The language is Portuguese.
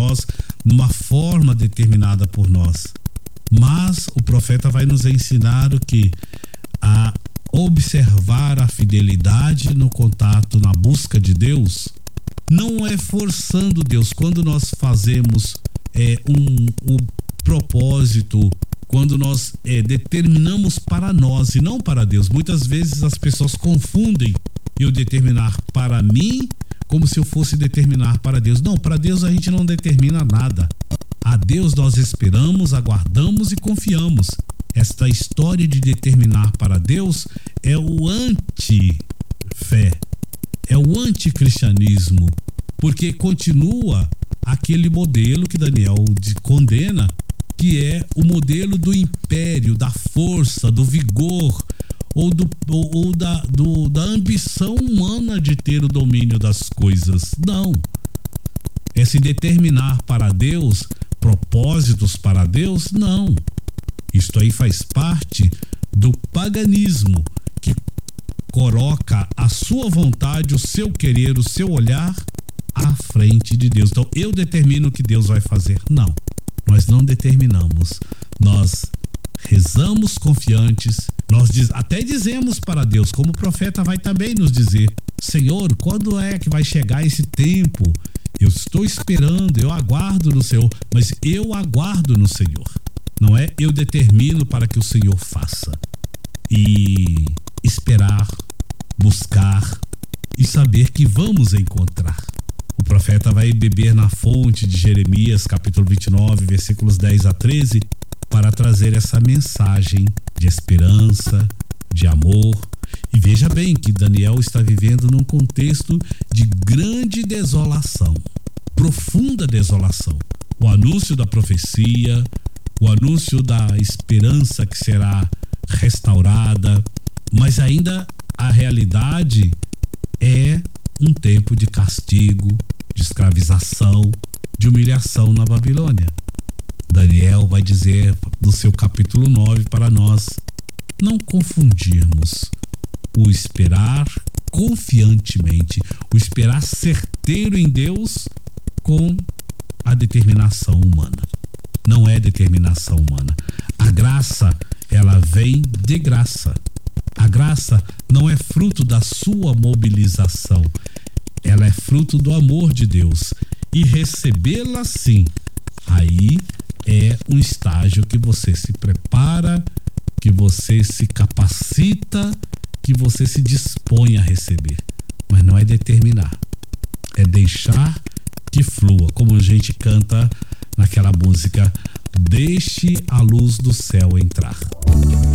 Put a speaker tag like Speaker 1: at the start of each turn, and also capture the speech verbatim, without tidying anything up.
Speaker 1: nós, numa forma determinada por nós. Mas o profeta vai nos ensinar o que? A observar a fidelidade no contato, na busca de Deus. Não é forçando Deus. Quando nós fazemos é, um, um propósito, quando nós é, determinamos para nós e não para Deus. Muitas vezes as pessoas confundem eu determinar para mim como se eu fosse determinar para Deus. Não, para Deus a gente não determina nada. A Deus nós esperamos, aguardamos e confiamos. Esta história de determinar para Deus é o anti-fé, é o anticristianismo, porque continua aquele modelo que Daniel condena, que é o modelo do império, da força, do vigor, ou, do, ou, ou da, do, da ambição humana de ter o domínio das coisas. Não. É se determinar para Deus, propósitos para Deus, não. Isto aí faz parte do paganismo, que coloca a sua vontade, o seu querer, o seu olhar à frente de Deus. Então, eu determino o que Deus vai fazer. Não, nós não determinamos. Nós rezamos confiantes, nós diz, até dizemos para Deus, como o profeta vai também nos dizer: Senhor, quando é que vai chegar esse tempo? Eu estou esperando, eu aguardo no Senhor, mas eu aguardo no Senhor. Não é eu determino para que o Senhor faça. E esperar, buscar e saber que vamos encontrar. O profeta vai beber na fonte de Jeremias, capítulo vinte e nove, versículos dez a treze, para trazer essa mensagem de esperança, de amor. E veja bem que Daniel está vivendo num contexto de grande desolação, profunda desolação. O anúncio da profecia, o anúncio da esperança que será restaurada, mas ainda a realidade é um tempo de castigo, de escravização, de humilhação na Babilônia. Daniel vai dizer no seu capítulo nove para nós não confundirmos o esperar confiantemente, o esperar certeiro em Deus com a determinação humana. Não é determinação humana. A graça, ela vem de graça. A graça não é fruto da sua mobilização. Ela é fruto do amor de Deus. E recebê-la sim, aí é um estágio que você se prepara, que você se capacita, que você se dispõe a receber. Mas não é determinar. É deixar que flua, como a gente canta naquela música: deixe a luz do céu entrar.